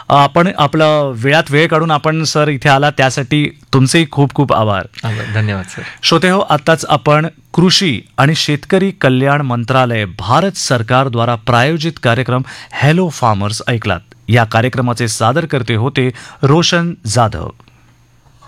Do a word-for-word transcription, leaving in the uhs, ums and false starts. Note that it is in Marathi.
आपण आपलं वेळात वेळ काढून आपण सर इथे आला त्यासाठी तुमचेही खूप खूप आभार. धन्यवाद सर. श्रोते हो, आत्ताच आपण कृषी आणि शेतकरी कल्याण मंत्रालय भारत सरकार द्वारा प्रायोजित कार्यक्रम हॅलो फार्मर्स ऐकलात. या कार्यक्रमाचे सादरकर्ते होते रोशन जाधव.